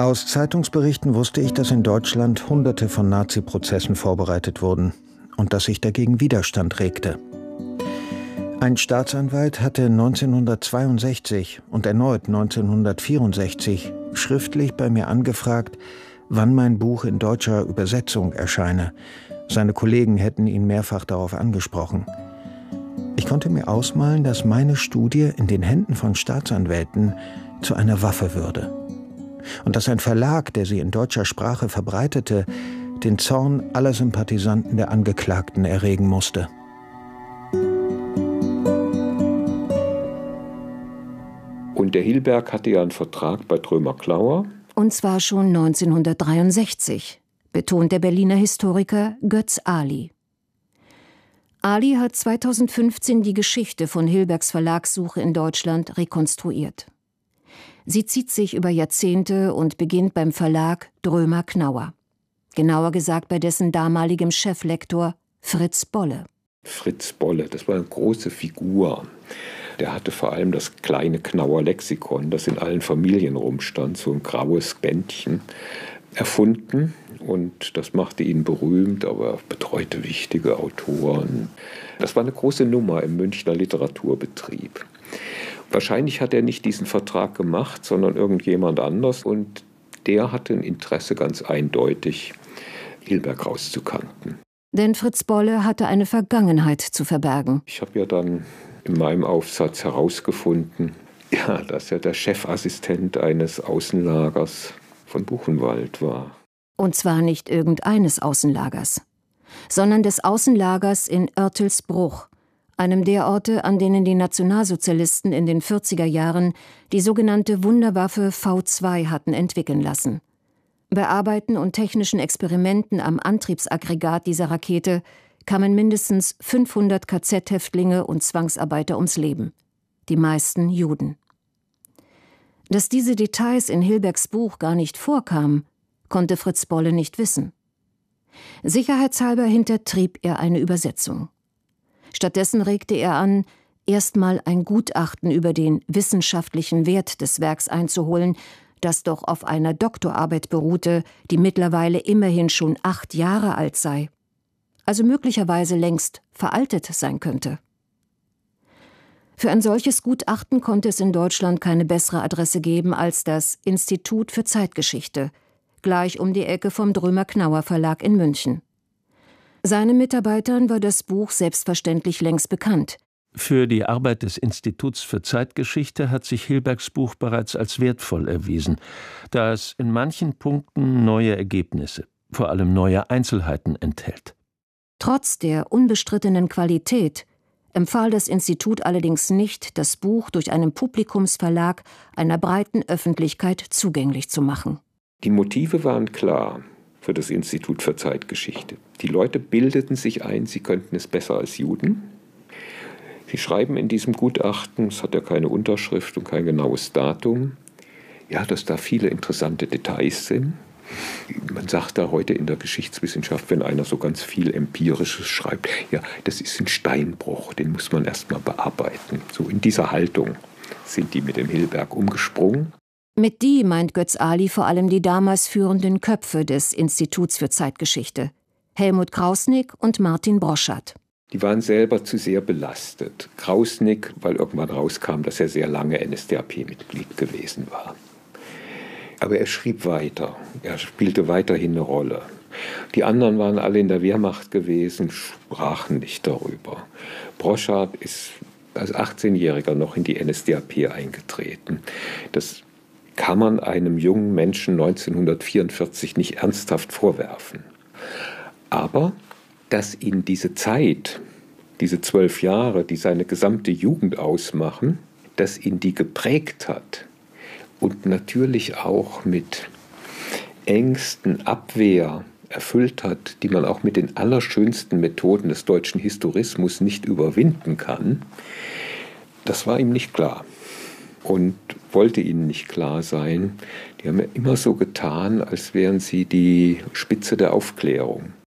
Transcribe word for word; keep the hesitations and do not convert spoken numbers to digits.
Aus Zeitungsberichten wusste ich, dass in Deutschland Hunderte von Nazi-Prozessen vorbereitet wurden und dass sich dagegen Widerstand regte. Ein Staatsanwalt hatte neunzehnhundertzweiundsechzig und erneut neunzehnhundertvierundsechzig schriftlich bei mir angefragt, wann mein Buch in deutscher Übersetzung erscheine. Seine Kollegen hätten ihn mehrfach darauf angesprochen. Ich konnte mir ausmalen, dass meine Studie in den Händen von Staatsanwälten zu einer Waffe würde. Und dass ein Verlag, der sie in deutscher Sprache verbreitete, den Zorn aller Sympathisanten der Angeklagten erregen musste. Und der Hilberg hatte ja einen Vertrag bei Drömer-Klauer. Und zwar schon neunzehnhundertdreiundsechzig, betont der Berliner Historiker Götz Ali. Ali hat zweitausendfünfzehn die Geschichte von Hilbergs Verlagssuche in Deutschland rekonstruiert. Sie zieht sich über Jahrzehnte und beginnt beim Verlag Drömer-Knauer. Genauer gesagt bei dessen damaligem Cheflektor Fritz Bolle. Fritz Bolle, das war eine große Figur. Der hatte vor allem das kleine Knauer Lexikon, das in allen Familien rumstand, so ein graues Bändchen, erfunden. Und das machte ihn berühmt, aber er betreute wichtige Autoren. Das war eine große Nummer im Münchner Literaturbetrieb. Wahrscheinlich hat er nicht diesen Vertrag gemacht, sondern irgendjemand anders. Und der hatte ein Interesse, ganz eindeutig Hilberg rauszukanten. Denn Fritz Bolle hatte eine Vergangenheit zu verbergen. Ich habe ja dann in meinem Aufsatz herausgefunden, ja, dass er der Chefassistent eines Außenlagers von Buchenwald war. Und zwar nicht irgendeines Außenlagers, sondern des Außenlagers in Oertelsbruch, einem der Orte, an denen die Nationalsozialisten in den vierziger Jahren die sogenannte Wunderwaffe V zwei hatten entwickeln lassen. Bei Arbeiten und technischen Experimenten am Antriebsaggregat dieser Rakete kamen mindestens fünfhundert K Z-Häftlinge und Zwangsarbeiter ums Leben, die meisten Juden. Dass diese Details in Hilbergs Buch gar nicht vorkamen, konnte Fritz Bolle nicht wissen. Sicherheitshalber hintertrieb er eine Übersetzung. Stattdessen regte er an, erstmal ein Gutachten über den wissenschaftlichen Wert des Werks einzuholen, das doch auf einer Doktorarbeit beruhte, die mittlerweile immerhin schon acht Jahre alt sei, also möglicherweise längst veraltet sein könnte. Für ein solches Gutachten konnte es in Deutschland keine bessere Adresse geben als das Institut für Zeitgeschichte, gleich um die Ecke vom Drömer-Knauer Verlag in München. Seinen Mitarbeitern war das Buch selbstverständlich längst bekannt. Für die Arbeit des Instituts für Zeitgeschichte hat sich Hilbergs Buch bereits als wertvoll erwiesen, da es in manchen Punkten neue Ergebnisse, vor allem neue Einzelheiten enthält. Trotz der unbestrittenen Qualität empfahl das Institut allerdings nicht, das Buch durch einen Publikumsverlag einer breiten Öffentlichkeit zugänglich zu machen. Die Motive waren klar für das Institut für Zeitgeschichte. Die Leute bildeten sich ein, sie könnten es besser als Juden. Sie schreiben in diesem Gutachten, es hat ja keine Unterschrift und kein genaues Datum, ja, dass da viele interessante Details sind. Man sagt da heute in der Geschichtswissenschaft, wenn einer so ganz viel Empirisches schreibt, ja, das ist ein Steinbruch, den muss man erst mal bearbeiten. So in dieser Haltung sind die mit dem Hilberg umgesprungen. Mit die meint Götz Ali vor allem die damals führenden Köpfe des Instituts für Zeitgeschichte, Helmut Krausnick und Martin Broszat. Die waren selber zu sehr belastet. Krausnick, weil irgendwann rauskam, dass er sehr lange N S D A P-Mitglied gewesen war. Aber er schrieb weiter, er spielte weiterhin eine Rolle. Die anderen waren alle in der Wehrmacht gewesen, sprachen nicht darüber. Broszat ist als achtzehnjähriger noch in die N S D A P eingetreten. Das kann man einem jungen Menschen neunzehnhundertvierundvierzig nicht ernsthaft vorwerfen. Aber dass ihn diese Zeit, diese zwölf Jahre, die seine gesamte Jugend ausmachen, dass ihn die geprägt hat und natürlich auch mit Ängsten, Abwehr erfüllt hat, die man auch mit den allerschönsten Methoden des deutschen Historismus nicht überwinden kann, das war ihm nicht klar. Und wollte ihnen nicht klar sein. Die haben ja immer so getan, als wären sie die Spitze der Aufklärung.